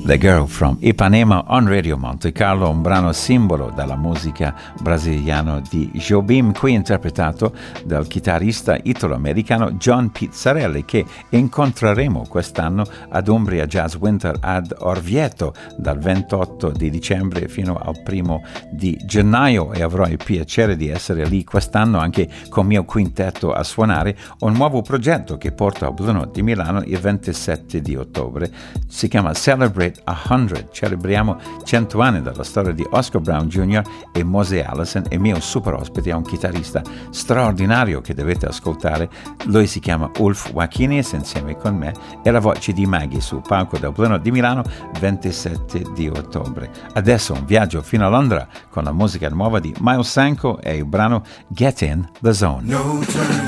The Girl from Ipanema on Radio Monte Carlo, un brano simbolo della musica brasiliana di Jobim, qui interpretato dal chitarrista italo-americano John Pizzarelli, che incontreremo quest'anno ad Umbria Jazz Winter ad Orvieto dal 28 di dicembre fino al 1 di gennaio, e avrò il piacere di essere lì quest'anno anche con mio quintetto a suonare un nuovo progetto che porto al Blue Note di Milano il 27 di ottobre. Si chiama Celebrate 100, celebriamo 100 anni dalla storia di Oscar Brown Jr. e Mosey Allison, e mio super ospite è un chitarrista straordinario che dovete ascoltare. Lui si chiama Ulf Wakinis insieme con me, e la voce di Maggie sul palco del Blue Note di Milano 27 di ottobre. Adesso un viaggio fino a Londra con la musica nuova di Miles Sanko e il brano Get in the Zone.